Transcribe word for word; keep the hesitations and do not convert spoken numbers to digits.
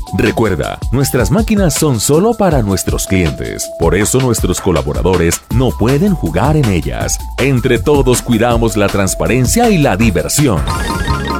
Recuerda, nuestras máquinas son solo para nuestros clientes. Por eso nuestros colaboradores no pueden jugar en ellas. Entre todos cuidamos la transparencia y la diversión.